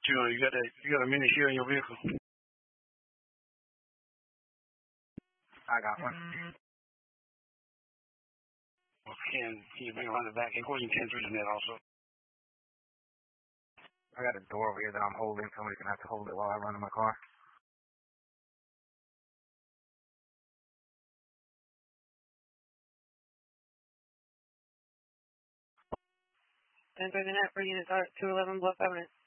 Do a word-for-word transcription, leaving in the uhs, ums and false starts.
June, you got that? You got a mini shield in your vehicle? I got one. Well, can can you bring around the back? Including ten three in that also. I got a door over here that I'm holding. Somebody's gonna have to hold it while I run in my car. ten three in that for unit two eleven Bluff Avenue.